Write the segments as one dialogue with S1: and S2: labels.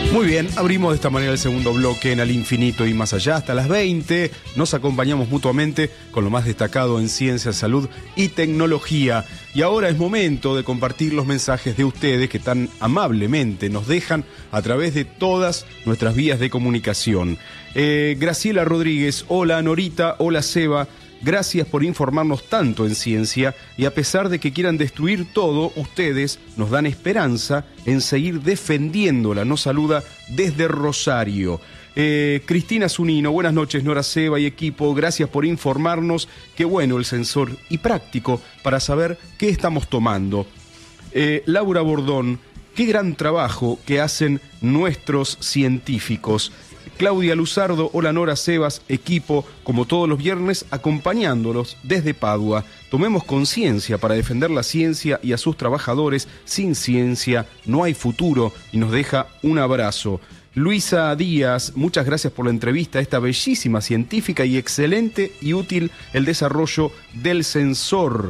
S1: Muy bien, abrimos de esta manera el segundo bloque en Al Infinito y Más Allá hasta las 20. Nos acompañamos mutuamente con lo más destacado en ciencia, salud y tecnología. Y ahora es momento de compartir los mensajes de ustedes que tan amablemente nos dejan a través de todas nuestras vías de comunicación. Graciela Rodríguez, hola Norita, hola Seba. Gracias por informarnos tanto en ciencia y a pesar de que quieran destruir todo, ustedes nos dan esperanza en seguir defendiéndola. Nos saluda desde Rosario. Cristina Zunino, buenas noches Nora, Seba y equipo, gracias por informarnos. Qué bueno el sensor y práctico para saber qué estamos tomando. Laura Bordón, qué gran trabajo que hacen nuestros científicos. Claudia Luzardo, hola Nora, Sebas, equipo, como todos los viernes, acompañándolos desde Padua. Tomemos conciencia para defender la ciencia y a sus trabajadores. Sin ciencia no hay futuro, y nos deja un abrazo. Luisa Díaz, muchas gracias por la entrevista a esta bellísima científica y excelente y útil el desarrollo del sensor.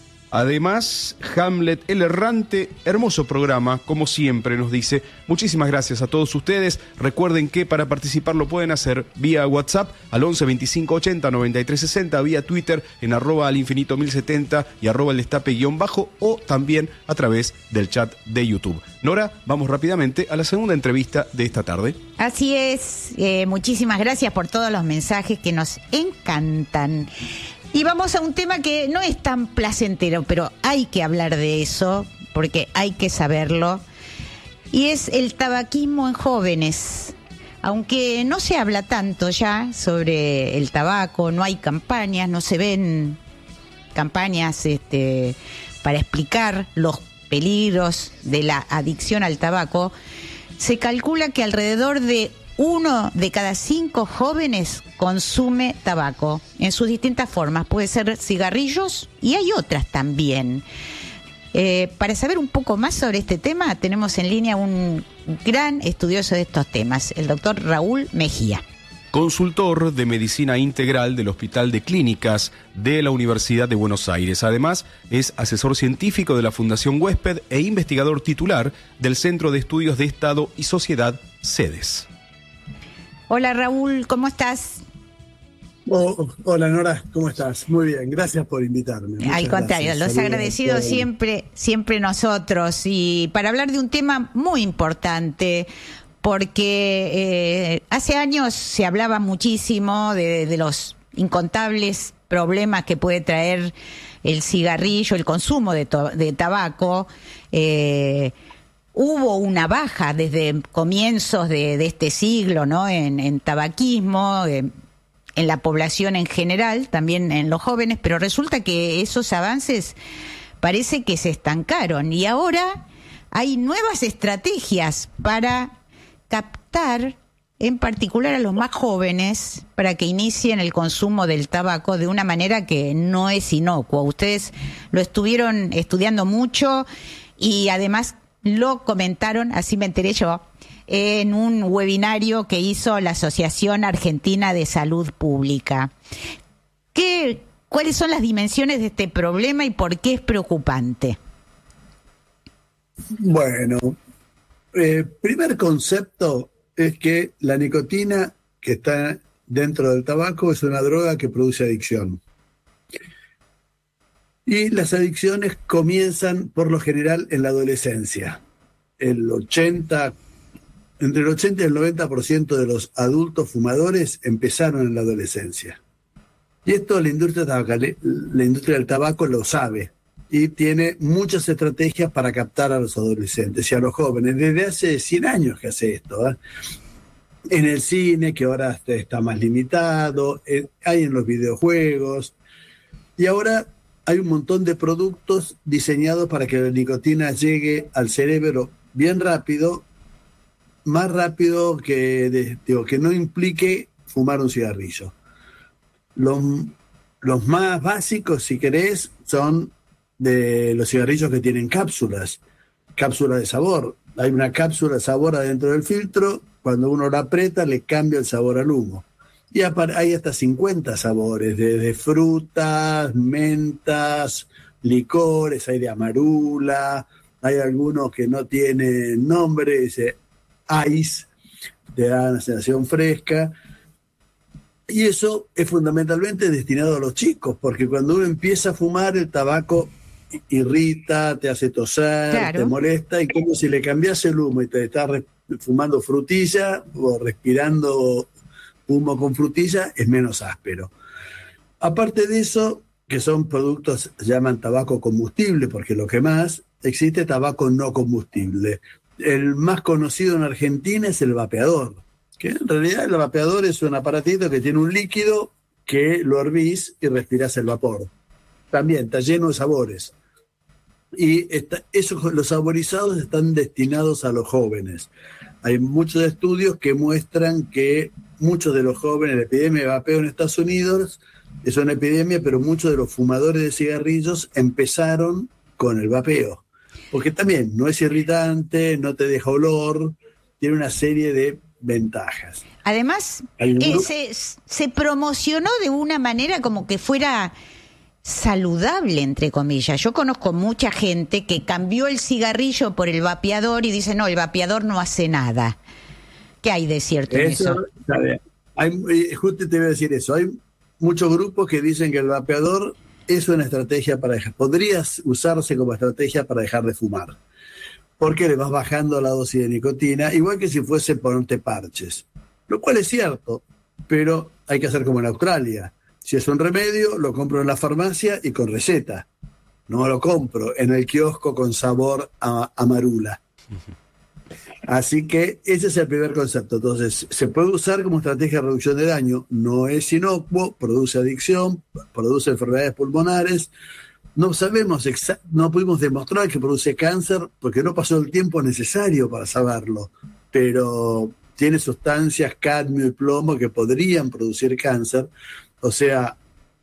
S1: Además, Hamlet el Errante, hermoso programa, como siempre nos dice. Muchísimas gracias a todos ustedes. Recuerden que para participar lo pueden hacer vía WhatsApp al 11 25 80 93 60, vía Twitter en @alinfinito1070 y @eldestape_ o también a través del chat de YouTube. Nora, vamos rápidamente a la segunda entrevista de esta tarde.
S2: Así es, muchísimas gracias por todos los mensajes que nos encantan. Y vamos a un tema que no es tan placentero, pero hay que hablar de eso, porque hay que saberlo. Y es el tabaquismo en jóvenes. Aunque no se habla tanto ya sobre el tabaco, no hay campañas, no se ven campañas para explicar los peligros de la adicción al tabaco. Se calcula que alrededor de 1 de cada 5 jóvenes consume tabaco en sus distintas formas. Puede ser cigarrillos y hay otras también. Para saber un poco más sobre este tema, tenemos en línea un gran estudioso de estos temas, el doctor Raúl Mejía.
S1: Consultor de Medicina Integral del Hospital de Clínicas de la Universidad de Buenos Aires. Además, es asesor científico de la Fundación Huésped e investigador titular del Centro de Estudios de Estado y Sociedad, CEDES.
S2: Hola Raúl, ¿cómo estás?
S3: Hola Nora, ¿cómo estás? Muy bien, gracias por invitarme. Muchas
S2: Al contrario,
S3: gracias.
S2: los agradecidos siempre nosotros. Y para hablar de un tema muy importante, porque hace años se hablaba muchísimo de los incontables problemas que puede traer el cigarrillo, el consumo de tabaco. Hubo una baja desde comienzos de este siglo, ¿no? En tabaquismo, en la población en general, también en los jóvenes, pero resulta que esos avances parece que se estancaron y ahora hay nuevas estrategias para captar en particular a los más jóvenes para que inicien el consumo del tabaco de una manera que no es inocua. Ustedes lo estuvieron estudiando mucho y además lo comentaron, así me enteré yo, en un webinario que hizo la Asociación Argentina de Salud Pública. ¿Cuáles son las dimensiones de este problema y por qué es preocupante?
S3: Bueno, primer concepto es que la nicotina que está dentro del tabaco es una droga que produce adicción. Y las adicciones comienzan por lo general en la adolescencia. Entre el 80 y el 90% de los adultos fumadores empezaron en la adolescencia. Y esto la industria del tabaco lo sabe y tiene muchas estrategias para captar a los adolescentes y a los jóvenes. Desde hace 100 años que hace esto, ¿eh? En el cine, que ahora está más limitado, hay en los videojuegos, y ahora hay un montón de productos diseñados para que la nicotina llegue al cerebro bien rápido, más rápido que no implique fumar un cigarrillo. Los más básicos, si querés, son de los cigarrillos que tienen cápsulas de sabor. Hay una cápsula de sabor adentro del filtro, cuando uno la aprieta le cambia el sabor al humo. Y hay hasta 50 sabores, desde frutas, mentas, licores, hay de amarula, hay algunos que no tienen nombre, ice, te da una sensación fresca. Y eso es fundamentalmente destinado a los chicos, porque cuando uno empieza a fumar, el tabaco irrita, te hace toser,
S2: Claro.
S3: te molesta, y como si le cambias el humo y te estás fumando frutilla o respirando humo con frutilla, es menos áspero. Aparte de eso, que son productos, se llaman tabaco combustible, porque lo que más existe tabaco no combustible. El más conocido en Argentina es el vapeador, que en realidad el vapeador es un aparatito que tiene un líquido que lo hervís y respirás el vapor. También está lleno de sabores. Y los saborizados están destinados a los jóvenes. Hay muchos estudios que muestran que muchos de los jóvenes, la epidemia de vapeo en Estados Unidos es una epidemia, pero muchos de los fumadores de cigarrillos empezaron con el vapeo. Porque también no es irritante, no te deja olor, tiene una serie de ventajas.
S2: Además, se promocionó de una manera como que fuera saludable, entre comillas. Yo conozco mucha gente que cambió el cigarrillo por el vapeador y dice, no, el vapeador no hace nada. ¿Qué hay de cierto en eso?
S3: Justo te voy a decir eso. Hay muchos grupos que dicen que el vapeador es una estrategia para dejar. Podría usarse como estrategia para dejar de fumar, porque le vas bajando la dosis de nicotina, igual que si fuese ponerte parches. Lo cual es cierto, pero hay que hacer como en Australia. Si es un remedio, lo compro en la farmacia y con receta. No lo compro en el kiosco con sabor a marula. Así que ese es el primer concepto. Entonces, se puede usar como estrategia de reducción de daño. No es inocuo, produce adicción, produce enfermedades pulmonares. No sabemos, no pudimos demostrar que produce cáncer porque no pasó el tiempo necesario para saberlo. Pero tiene sustancias, cadmio y plomo, que podrían producir cáncer. O sea,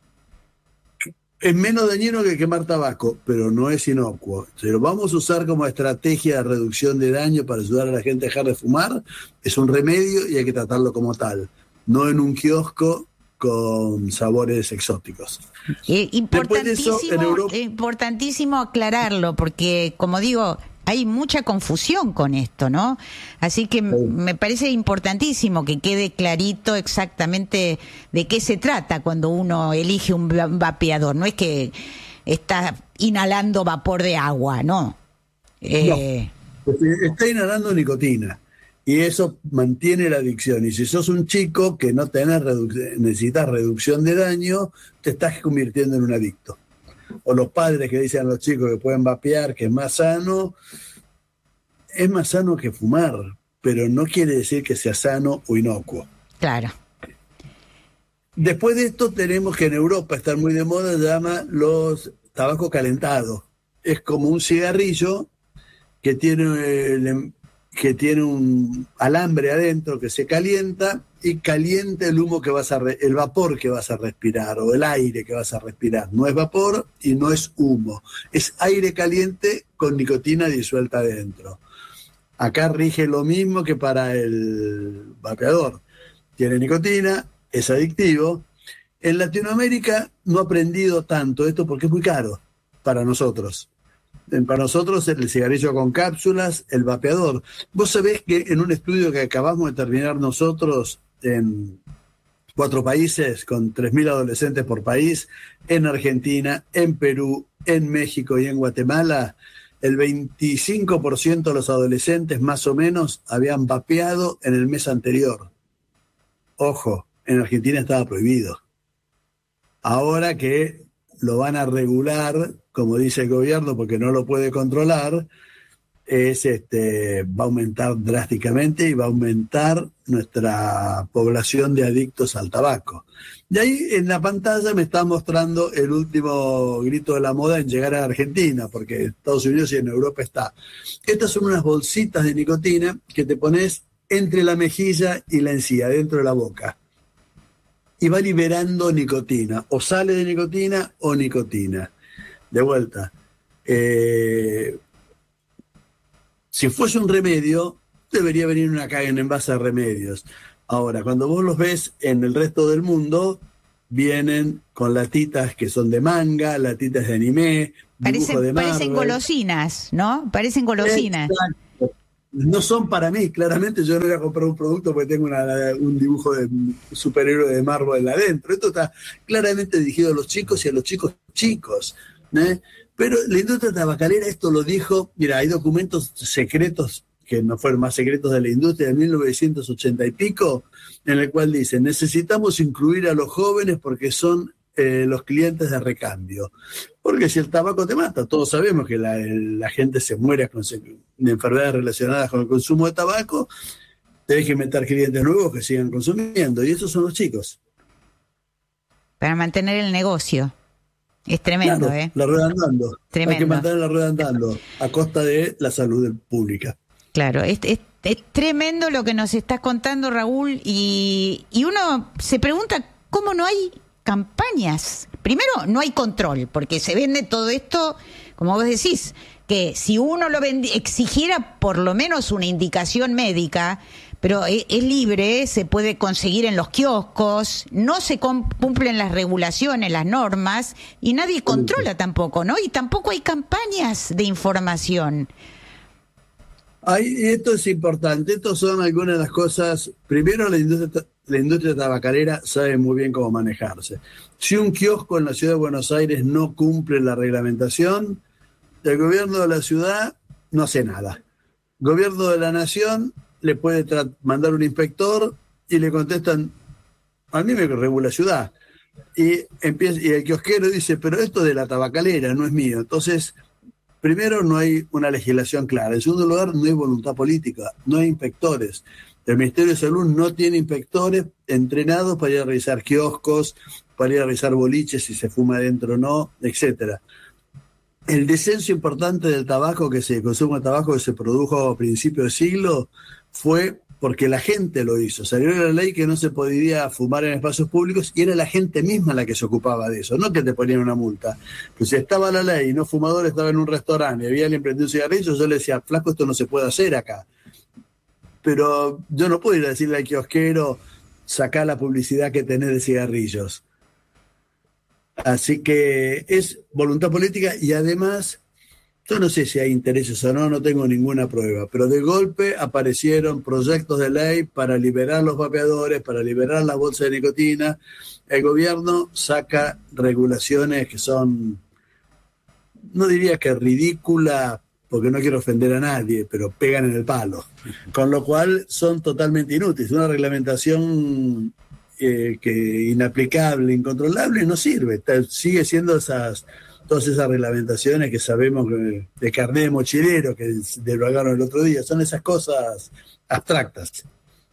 S3: es menos dañino que quemar tabaco, pero no es inocuo. Si lo vamos a usar como estrategia de reducción de daño para ayudar a la gente a dejar de fumar, es un remedio y hay que tratarlo como tal, no en un kiosco con sabores exóticos.
S2: Importantísimo,
S3: eso, en Europa,
S2: importantísimo aclararlo, porque como digo, hay mucha confusión con esto, ¿no? Así que me parece importantísimo que quede clarito exactamente de qué se trata cuando uno elige un vapeador. No es que está inhalando vapor de agua, ¿no?
S3: No, está inhalando nicotina y eso mantiene la adicción. Y si sos un chico que no necesitas reducción de daño, te estás convirtiendo en un adicto. O los padres que dicen a los chicos que pueden vapear, que es más sano que fumar, pero no quiere decir que sea sano o inocuo.
S2: Claro.
S3: Después de esto tenemos que en Europa están muy de moda, se llama los tabaco calentado. Es como un cigarrillo que tiene un alambre adentro que se calienta y calienta el humo que el vapor que vas a respirar o el aire que vas a respirar. No es vapor y no es humo, es aire caliente con nicotina disuelta adentro. Acá rige lo mismo que para el vapeador. Tiene nicotina, es adictivo. En Latinoamérica no ha aprendido tanto esto porque es muy caro para nosotros. Para nosotros el cigarrillo con cápsulas, el vapeador. Vos sabés que en un estudio que acabamos de terminar nosotros en 4 países, con 3.000 adolescentes por país, en Argentina, en Perú, en México y en Guatemala, el 25% de los adolescentes más o menos habían vapeado en el mes anterior. Ojo, en Argentina estaba prohibido. Ahora que lo van a regular, como dice el gobierno, porque no lo puede controlar, va a aumentar drásticamente y va a aumentar nuestra población de adictos al tabaco. Y ahí en la pantalla me está mostrando el último grito de la moda en llegar a Argentina, porque en Estados Unidos y en Europa está. Estas son unas bolsitas de nicotina que te pones entre la mejilla y la encía, dentro de la boca. Y va liberando nicotina, o sale de nicotina o nicotina. De vuelta, si fuese un remedio, debería venir una caja en envase de remedios. Ahora, cuando vos los ves en el resto del mundo, vienen con latitas que son de manga, latitas de anime, dibujo de Marvel.
S2: Parecen golosinas, ¿no? Parecen golosinas.
S3: Exacto. no son para mí. Claramente yo no voy a comprar un producto porque tengo un dibujo de un superhéroe de Marvel adentro. Esto está claramente dirigido a los chicos y a los chicos chicos, ¿eh? Pero la industria tabacalera esto lo dijo, mira, hay documentos secretos que no fueron más secretos de la industria de 1980 y pico, en el cual dice, necesitamos incluir a los jóvenes porque son los clientes de recambio. Porque si el tabaco te mata, todos sabemos que la gente se muere de enfermedades relacionadas con el consumo de tabaco, tenés que inventar clientes nuevos que sigan consumiendo, y esos son los chicos.
S2: Para mantener el negocio. Es tremendo,
S3: claro, la rueda andando.
S2: Tremendo.
S3: Hay que mantener la rueda andando a costa de la salud pública.
S2: Claro, es tremendo lo que nos estás contando, Raúl, y uno se pregunta cómo no hay campañas. Primero, no hay control, porque se vende todo esto, como vos decís, que si uno lo exigiera por lo menos una indicación médica, pero es libre, se puede conseguir en los kioscos, no se cumplen las regulaciones, las normas, y nadie controla tampoco, ¿no? Y tampoco hay campañas de información.
S3: Esto es importante, estas son algunas de las cosas. Primero, la industria tabacalera sabe muy bien cómo manejarse. Si un kiosco en la ciudad de Buenos Aires no cumple la reglamentación, el gobierno de la ciudad no hace nada. El gobierno de la nación le puede mandar un inspector y le contestan, a mí me regula la ciudad. Y el kiosquero dice, pero esto de la tabacalera no es mío. Entonces, primero, no hay una legislación clara. En segundo lugar, no hay voluntad política, no hay inspectores. El Ministerio de Salud no tiene inspectores entrenados para ir a revisar kioscos, para ir a revisar boliches si se fuma adentro o no, etcétera. El descenso importante del tabaco, consumo de tabaco que se produjo a principios de siglo, fue porque la gente lo hizo. Salió la ley que no se podía fumar en espacios públicos y era la gente misma la que se ocupaba de eso, no que te ponían una multa. Pues si estaba la ley y no fumador estaba en un restaurante y había alguien prendido un cigarrillo, yo le decía, flaco, esto no se puede hacer acá. Pero yo no puedo ir a decirle al kiosquero, sacá la publicidad que tenés de cigarrillos. Así que es voluntad política y además, yo no sé si hay intereses o no, no tengo ninguna prueba, pero de golpe aparecieron proyectos de ley para liberar los vapeadores, para liberar las bolsas de nicotina. El gobierno saca regulaciones que son, no diría que ridículas, porque no quiero ofender a nadie, pero pegan en el palo. Con lo cual son totalmente inútiles. Una reglamentación que inaplicable, incontrolable, no sirve. Sigue siendo todas esas reglamentaciones que sabemos de carnet de mochilero que derogaron el otro día. Son esas cosas abstractas.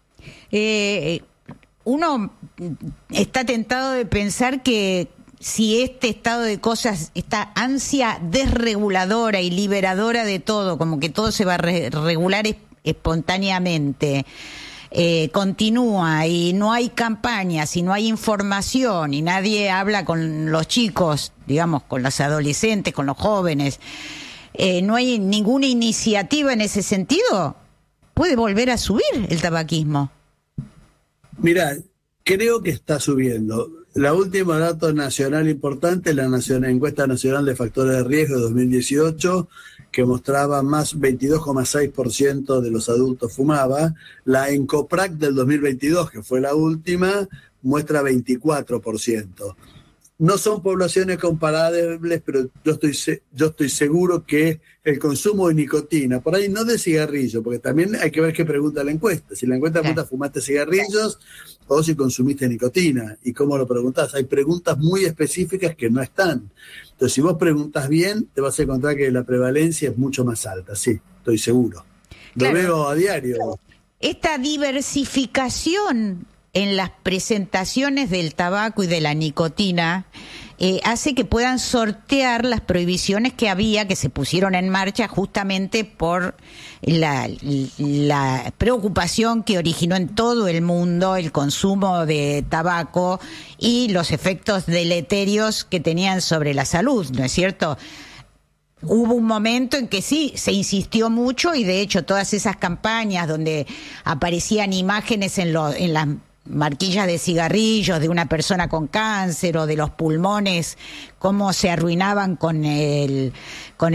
S2: Uno está tentado de pensar que si este estado de cosas, esta ansia desreguladora y liberadora de todo, como que todo se va a regular espontáneamente, continúa y no hay campañas y no hay información y nadie habla con los chicos, digamos, con los adolescentes, con los jóvenes, no hay ninguna iniciativa en ese sentido, ¿puede volver a subir el tabaquismo?
S3: Mira, creo que está subiendo. La última dato nacional importante, la encuesta nacional de factores de riesgo de 2018, que mostraba más 22,6% de los adultos fumaba. La Encoprac del 2022, que fue la última, muestra 24%. No son poblaciones comparables, pero yo estoy seguro que el consumo de nicotina, por ahí no de cigarrillo, porque también hay que ver qué pregunta la encuesta. Si la encuesta pregunta, ¿fumaste cigarrillos? O si consumiste nicotina. ¿Y cómo lo preguntás? Hay preguntas muy específicas que no están. Entonces, si vos preguntas bien, te vas a encontrar que la prevalencia es mucho más alta, sí, estoy seguro. Lo veo a diario.
S2: Esta diversificación en las presentaciones del tabaco y de la nicotina hace que puedan sortear las prohibiciones que se pusieron en marcha justamente por la preocupación que originó en todo el mundo el consumo de tabaco y los efectos deleterios que tenían sobre la salud, ¿no es cierto? Hubo un momento en que sí, se insistió mucho y de hecho todas esas campañas donde aparecían imágenes en las marquillas de cigarrillos de una persona con cáncer o de los pulmones, cómo se arruinaban con el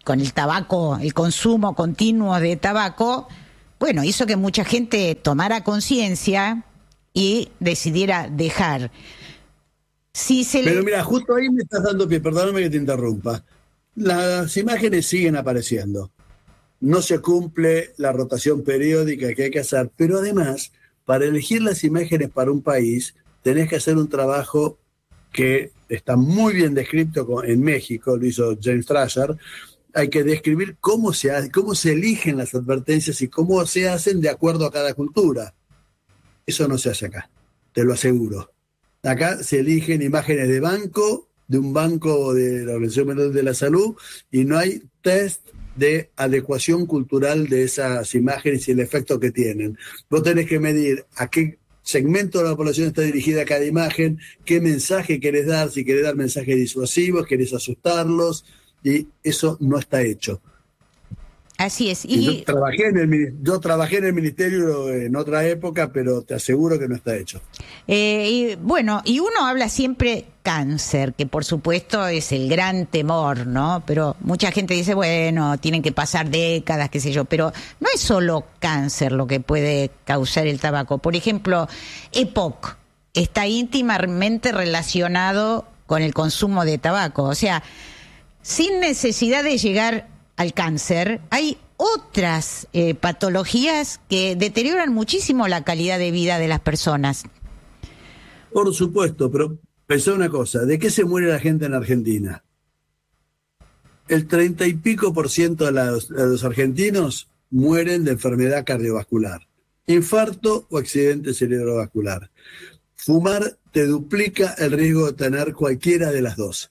S2: el tabaco, el consumo continuo de tabaco, bueno, hizo que mucha gente tomara conciencia y decidiera dejar.
S3: Pero mira, justo ahí me estás dando pie, perdóname que te interrumpa. Las imágenes siguen apareciendo. No se cumple la rotación periódica que hay que hacer, pero además, para elegir las imágenes para un país, tenés que hacer un trabajo que está muy bien descrito en México, lo hizo James Trasher. Hay que describir cómo se eligen las advertencias y cómo se hacen de acuerdo a cada cultura. Eso no se hace acá, te lo aseguro. Acá se eligen imágenes de un banco de la Organización Mundial de la Salud, y no hay test de adecuación cultural de esas imágenes y el efecto que tienen. Vos tenés que medir a qué segmento de la población está dirigida cada imagen, qué mensaje querés dar, si querés dar mensajes disuasivos, querés asustarlos, y eso no está hecho.
S2: Así es.
S3: Yo trabajé en el ministerio en otra época, pero te aseguro que no está hecho.
S2: Y uno habla siempre cáncer, que por supuesto es el gran temor, ¿no? Pero mucha gente dice, bueno, tienen que pasar décadas, qué sé yo, pero no es solo cáncer lo que puede causar el tabaco. Por ejemplo, EPOC está íntimamente relacionado con el consumo de tabaco. O sea, sin necesidad de llegar al cáncer, hay otras patologías que deterioran muchísimo la calidad de vida de las personas.
S3: Por supuesto, pero pensá una cosa, ¿de qué se muere la gente en Argentina? El 30 y pico % de los argentinos mueren de enfermedad cardiovascular, infarto o accidente cerebrovascular. Fumar te duplica el riesgo de tener cualquiera de las dos.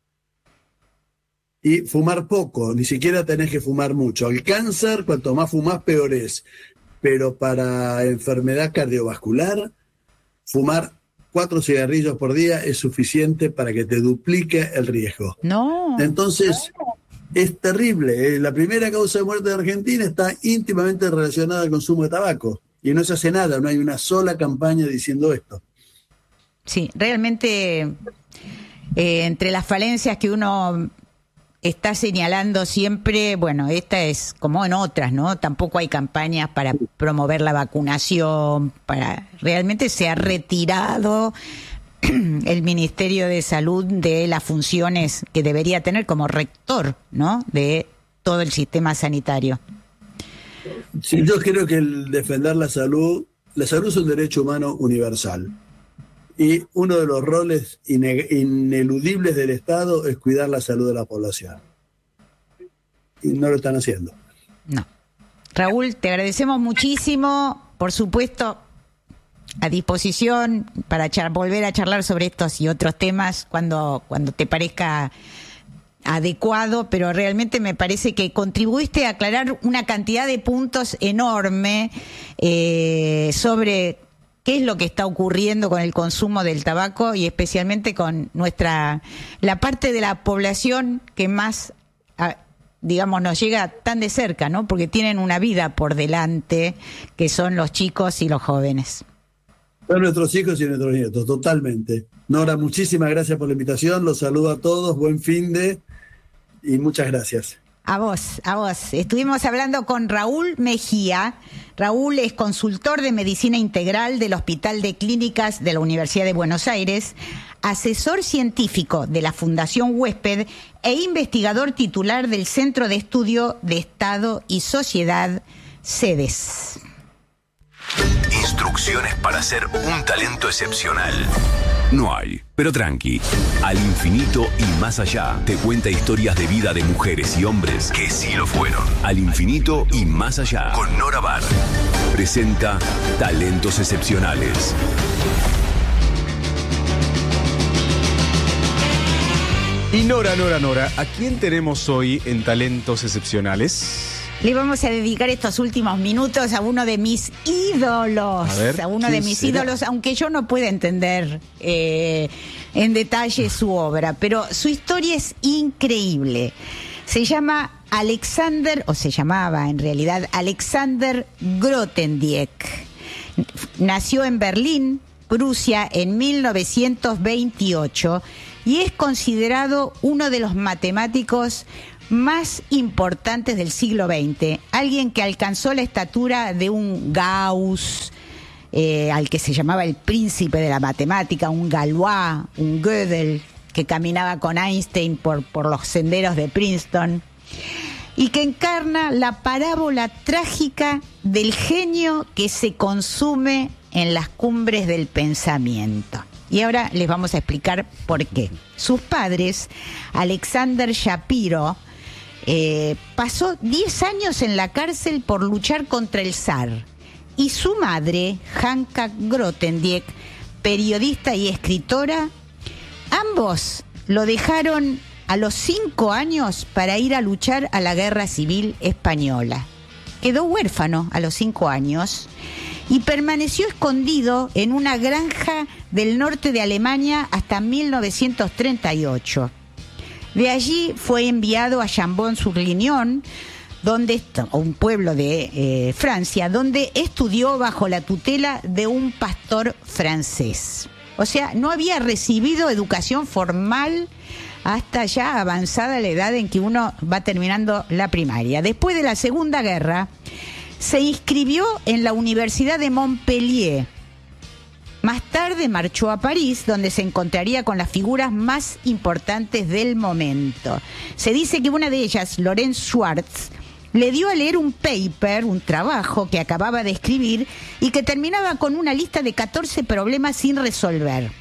S3: Y fumar poco, ni siquiera tenés que fumar mucho. El cáncer, cuanto más fumás, peor es. Pero para enfermedad cardiovascular, fumar 4 cigarrillos por día es suficiente para que te duplique el riesgo. Entonces, es terrible. La primera causa de muerte de Argentina está íntimamente relacionada al consumo de tabaco. Y no se hace nada, no hay una sola campaña diciendo esto.
S2: Sí, realmente, entre las falencias que uno está señalando siempre, bueno, esta es como en otras, ¿no? Tampoco hay campañas para promover la vacunación, realmente se ha retirado el Ministerio de Salud de las funciones que debería tener como rector, ¿no?, de todo el sistema sanitario.
S3: Sí, yo creo que el defender la salud es un derecho humano universal. Y uno de los roles ineludibles del Estado es cuidar la salud de la población. Y no lo están haciendo.
S2: No. Raúl, te agradecemos muchísimo. Por supuesto, a disposición para volver a charlar sobre estos y otros temas cuando te parezca adecuado, pero realmente me parece que contribuiste a aclarar una cantidad de puntos enorme sobre qué es lo que está ocurriendo con el consumo del tabaco y especialmente con la parte de la población que más, digamos, nos llega tan de cerca, ¿no? Porque tienen una vida por delante, que son los chicos y los jóvenes.
S3: Son nuestros hijos y nuestros nietos, totalmente. Nora, muchísimas gracias por la invitación, los saludo a todos, buen finde y muchas gracias.
S2: A vos. Estuvimos hablando con Raúl Mejía. Raúl es consultor de medicina integral del Hospital de Clínicas de la Universidad de Buenos Aires, asesor científico de la Fundación Huésped e investigador titular del Centro de Estudio de Estado y Sociedad, CEDES.
S4: Instrucciones para ser un talento excepcional. No hay, pero tranqui. Al infinito y más allá te cuenta historias de vida de mujeres y hombres que sí lo fueron. Al infinito y más allá con Nora Bar. Presenta Talentos Excepcionales.
S1: Y Nora, ¿a quién tenemos hoy en Talentos Excepcionales?
S2: Le vamos a dedicar estos últimos minutos a uno de mis ídolos. Aunque yo no pueda entender en detalle su obra, pero su historia es increíble. Se llamaba en realidad Alexander Grothendieck. Nació en Berlín, Prusia, en 1928 y es considerado uno de los matemáticos más importantes del siglo XX. Alguien que alcanzó la estatura de un Gauss, al que se llamaba el príncipe de la matemática, un Galois, un Gödel, que caminaba con Einstein por los senderos de Princeton, y que encarna la parábola trágica del genio que se consume en las cumbres del pensamiento. Y ahora les vamos a explicar por qué. Sus padres, Alexander Shapiro, pasó 10 años en la cárcel por luchar contra el zar. Y su madre, Hanka Grothendieck, periodista y escritora, ambos lo dejaron a los 5 años para ir a luchar a la Guerra Civil Española. Quedó huérfano a los 5 años y permaneció escondido en una granja del norte de Alemania hasta 1938. De allí fue enviado a Chambon-sur-Lignon, un pueblo de Francia, donde estudió bajo la tutela de un pastor francés. O sea, no había recibido educación formal hasta ya avanzada la edad en que uno va terminando la primaria. Después de la Segunda Guerra, se inscribió en la Universidad de Montpellier. Más tarde marchó a París, donde se encontraría con las figuras más importantes del momento. Se dice que una de ellas, Lorenz Schwartz, le dio a leer un paper, un trabajo que acababa de escribir y que terminaba con una lista de 14 problemas sin resolver.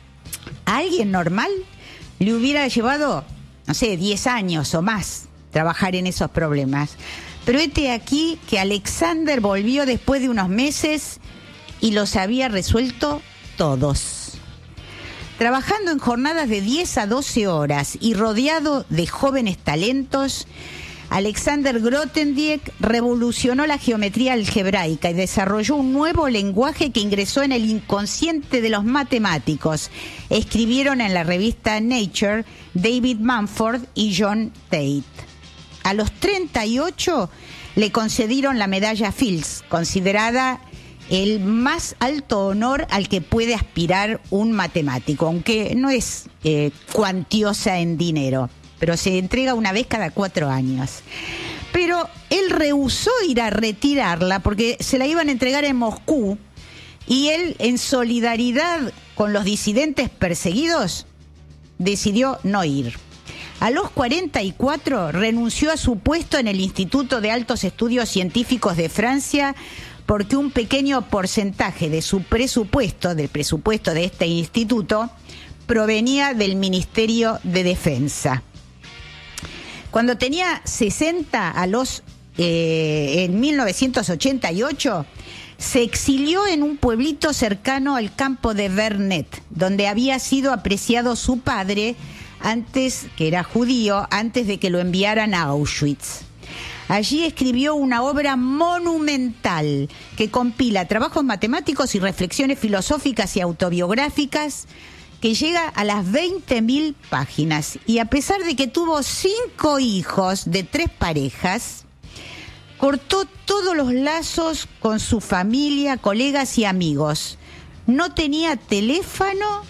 S2: ¿A alguien normal le hubiera llevado, 10 años o más trabajar en esos problemas? Pero este aquí que Alexander volvió después de unos meses y los había resuelto todos. Trabajando en jornadas de 10 a 12 horas y rodeado de jóvenes talentos, Alexander Grothendieck revolucionó la geometría algebraica y desarrolló un nuevo lenguaje que ingresó en el inconsciente de los matemáticos. Escribieron en la revista Nature David Mumford y John Tate. A los 38 le concedieron la medalla Fields, considerada el más alto honor al que puede aspirar un matemático, aunque no es cuantiosa en dinero, pero se entrega una vez cada 4 años. Pero él rehusó ir a retirarla porque se la iban a entregar en Moscú y él, en solidaridad con los disidentes perseguidos, decidió no ir. A los 44 renunció a su puesto en el Instituto de Altos Estudios Científicos de Francia porque un pequeño porcentaje de su presupuesto, del presupuesto de este instituto, provenía del Ministerio de Defensa. Cuando tenía 60 en 1988, se exilió en un pueblito cercano al campo de Vernet, donde había sido apreciado su padre, que era judío, antes de que lo enviaran a Auschwitz. Allí escribió una obra monumental que compila trabajos matemáticos y reflexiones filosóficas y autobiográficas que llega a las 20.000 páginas. Y a pesar de que tuvo 5 hijos de 3 parejas, cortó todos los lazos con su familia, colegas y amigos. No tenía teléfono,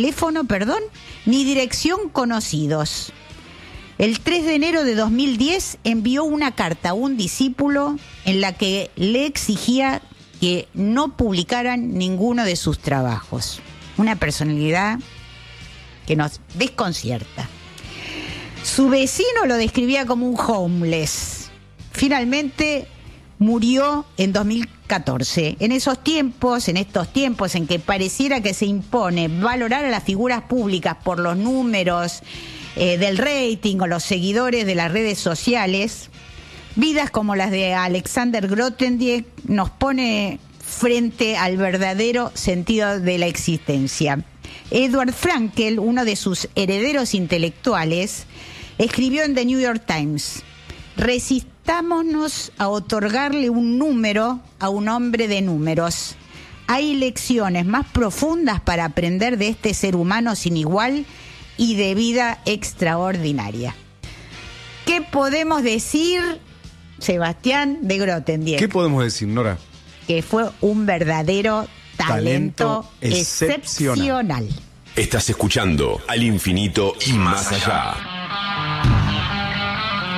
S2: ni dirección conocidos. El 3 de enero de 2010 envió una carta a un discípulo en la que le exigía que no publicaran ninguno de sus trabajos. Una personalidad que nos desconcierta. Su vecino lo describía como un homeless. Finalmente murió en 2014. En estos tiempos en que pareciera que se impone valorar a las figuras públicas por los números del rating o los seguidores de las redes sociales, vidas como las de Alexander Grothendieck nos pone frente al verdadero sentido de la existencia. Edward Frankel, uno de sus herederos intelectuales, escribió en The New York Times: resistámonos a otorgarle un número a un hombre de números. Hay lecciones más profundas para aprender de este ser humano sin igual y de vida extraordinaria. ¿Qué podemos decir, Sebastián, de Grothendieck?
S1: ¿Qué podemos decir, Nora?
S2: Que fue un verdadero talento excepcional.
S4: Estás escuchando Al Infinito y Más Allá.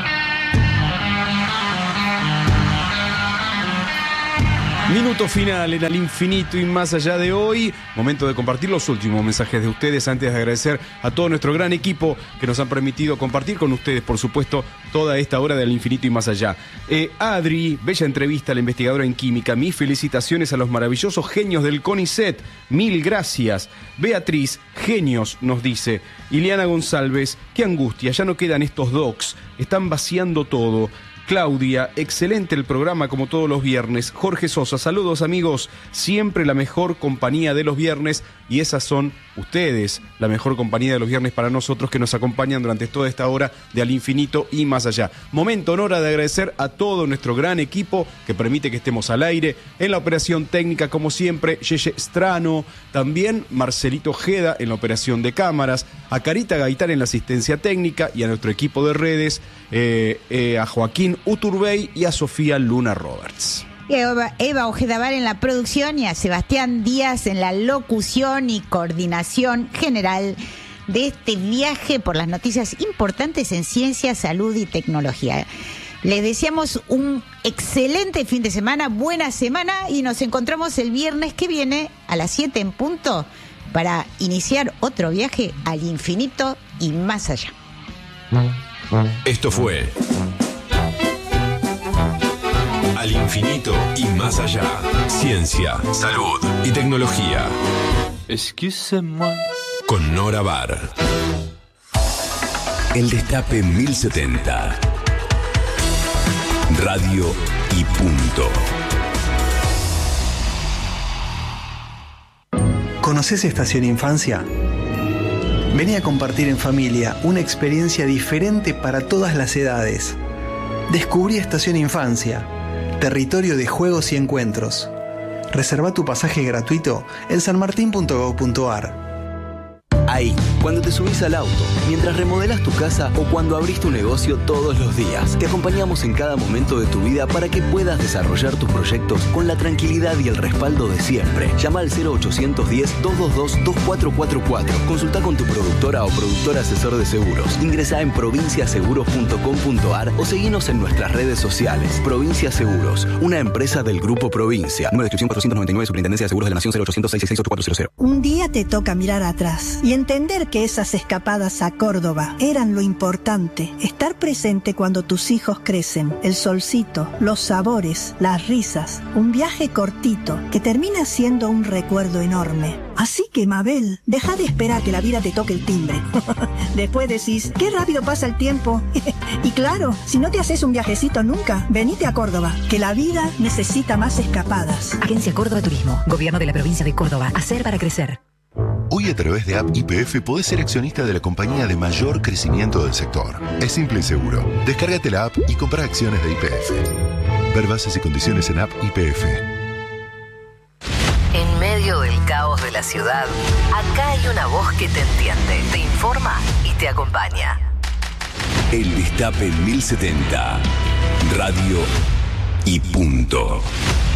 S1: Minuto final en Al Infinito y Más Allá de hoy. Momento de compartir los últimos mensajes de ustedes antes de agradecer a todo nuestro gran equipo que nos han permitido compartir con ustedes, por supuesto, toda esta hora de Al Infinito y Más Allá. Adri, bella entrevista a la investigadora en química. Mis felicitaciones a los maravillosos genios del CONICET. Mil gracias. Beatriz, genios, nos dice. Ileana González, qué angustia, ya no quedan estos docs. Están vaciando todo. Claudia, excelente el programa como todos los viernes. Jorge Sosa, saludos amigos, siempre la mejor compañía de los viernes y esas son ustedes, la mejor compañía de los viernes para nosotros que nos acompañan durante toda esta hora de Al Infinito y Más Allá. Momento en hora de agradecer a todo nuestro gran equipo que permite que estemos al aire. En la operación técnica, como siempre, Yeye Strano, también Marcelito Ojeda en la operación de cámaras, a Carita Gaitán en la asistencia técnica y a nuestro equipo de redes, a Joaquín Uturbey y a Sofía Luna Roberts.
S2: Eva Ojeda en la producción y a Sebastián Díaz en la locución y coordinación general de este viaje por las noticias importantes en ciencia, salud y tecnología. Les deseamos un excelente fin de semana, buena semana y nos encontramos el viernes que viene a las 7 en punto para iniciar otro viaje al infinito y más allá.
S4: Esto fue Al Infinito y Más Allá. Ciencia, salud y tecnología.
S5: Excusez-moi.
S4: Con Nora Bar. El Destape 1070. Radio y punto.
S6: ¿Conoces Estación Infancia? Vení a compartir en familia una experiencia diferente para todas las edades. Descubrí Estación Infancia, territorio de juegos y encuentros. Reserva tu pasaje gratuito en sanmartin.gov.ar.
S7: Ahí, cuando te subís al auto, mientras remodelas tu casa o cuando abrís tu negocio todos los días, te acompañamos en cada momento de tu vida para que puedas desarrollar tus proyectos con la tranquilidad y el respaldo de siempre. Llama al 0810-222-2444. Consulta con tu productora o productor asesor de seguros. Ingresá en provinciaseguros.com.ar o seguinos en nuestras redes sociales. Provincia Seguros, una empresa del Grupo Provincia. Número de inscripción 499, Superintendencia de Seguros de la Nación, 0800 666 8400.
S8: Un día te toca mirar atrás y entender que esas escapadas a Córdoba eran lo importante. Estar presente cuando tus hijos crecen. El solcito, los sabores, las risas. Un viaje cortito que termina siendo un recuerdo enorme. Así que, Mabel, deja de esperar que la vida te toque el timbre. Después decís, qué rápido pasa el tiempo. Y claro, si no te haces un viajecito nunca, venite a Córdoba, que la vida necesita más escapadas.
S9: Agencia Córdoba Turismo, Gobierno de la Provincia de Córdoba. Hacer para crecer.
S10: Hoy a través de App YPF podés ser accionista de la compañía de mayor crecimiento del sector. Es simple y seguro. Descárgate la app y compra acciones de YPF. Ver bases y condiciones en App YPF.
S9: En medio del caos de la ciudad, acá hay una voz que te entiende, te informa y te acompaña.
S4: El Destape 1070. Radio y punto.